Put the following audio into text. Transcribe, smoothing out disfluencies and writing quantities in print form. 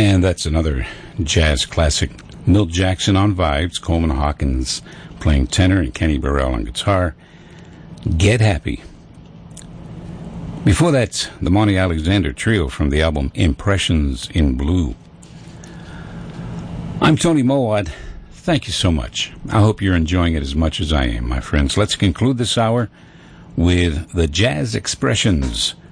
And that's another jazz classic. Milt Jackson on vibes, Coleman Hawkins playing tenor, and Kenny Burrell on guitar. Get Happy. Before that, the Monty Alexander Trio from the album Impressions in Blue. I'm Tony Mowat. Thank you so much. I hope you're enjoying it as much as I am, my friends. Let's conclude this hour with the Jazz Expressions